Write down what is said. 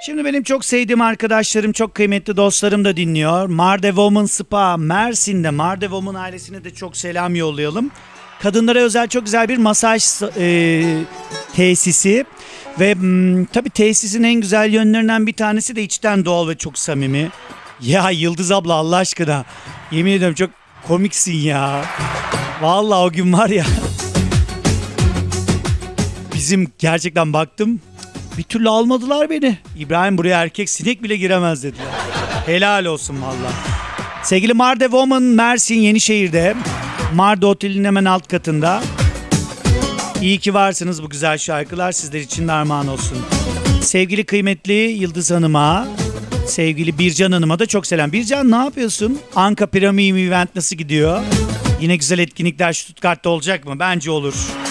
Şimdi benim çok sevdiğim arkadaşlarım, çok kıymetli dostlarım da dinliyor. Marde Woman Spa Mersin'de. Marde Woman ailesine de çok selam yollayalım. Kadınlara özel çok güzel bir masaj tesisi. Ve tabii tesisin en güzel yönlerinden bir tanesi de içten doğal ve çok samimi. Ya Yıldız abla Allah aşkına. Yemin ediyorum çok komiksin ya. Vallahi o gün var ya. Bizim gerçekten baktım. Bir türlü almadılar beni. İbrahim buraya erkek sinek bile giremez dediler. Helal olsun valla. Sevgili Marde Woman Mersin Yenişehir'de. Marde Otel'in hemen alt katında. İyi ki varsınız, bu güzel şarkılar sizler için de armağan olsun. Sevgili kıymetli Yıldız Hanım'a, sevgili Bircan Hanım'a da çok selam. Bircan ne yapıyorsun? Anka Premium Event nasıl gidiyor? Yine güzel etkinlikler Stuttgart'ta olacak mı? Bence olur.